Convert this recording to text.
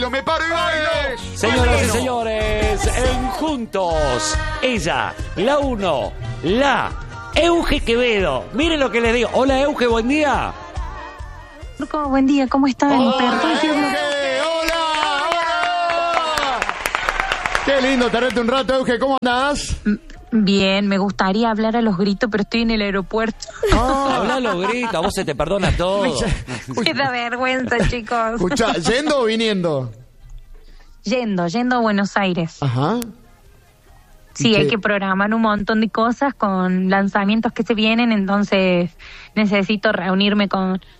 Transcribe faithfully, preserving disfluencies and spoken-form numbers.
Me paro y bailo. Señoras y señores, en Juntos, ella, la uno, la Euge Quevedo. Miren lo que les digo. Hola, Euge, buen día. Buen día, ¿cómo están? Hola, Perdón, Euge, hola, hola. Qué lindo tenerte un rato, Euge. ¿Cómo andás? Bien, me gustaría hablar a los gritos, pero estoy en el aeropuerto. Ah. Habla los gritos, a vos se te perdona todo. Me da vergüenza, chicos. Escuchá, ¿yendo o viniendo? Yendo, yendo a Buenos Aires. Ajá. Sí, ¿Qué? hay que programar un montón de cosas con lanzamientos que se vienen, entonces necesito reunirme con